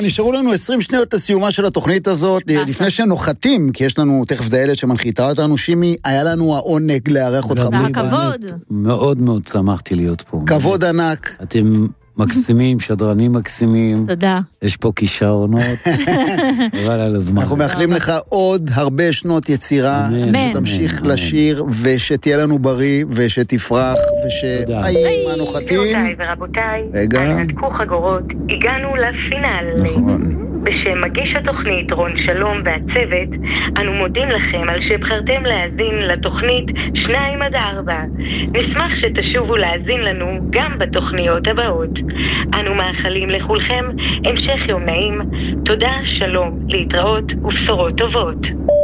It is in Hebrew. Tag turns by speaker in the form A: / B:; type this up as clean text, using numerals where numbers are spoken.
A: נשארו לנו 20 שניות לסיומה של התוכנית הזאת, לפני שנוחתים, כי יש לנו תכף דיילת שמנחיתה אותנו. שימי, היה לנו העונג לארח אותך.
B: והכבוד.
C: מאוד מאוד שמחתי להיות פה.
A: כבוד ענק.
C: אתם מקסימים, שדרנים מקסימים.
B: תודה.
C: יש פה כישרונות. אבל על הזמן.
A: אנחנו מאחלים לך עוד הרבה שנות יצירה, שתמשיך לשיר, ושתהיה לנו בריא, ושתפרח, ושהאם הנוחתים.
D: גבירותיי ורבותיי, אל נתקו חגורות, הגענו לפינל.
A: נכון.
D: בשם מגיש התוכנית רון שלום והצוות, אנו מודים לכם על שבחרתם להאזין לתוכנית 2-4. נשמח שתשובו להאזין לנו גם בתוכניות הבאות. אנו מאחלים לכולכם המשך יום נעים. תודה, שלום, להתראות ובשורות טובות.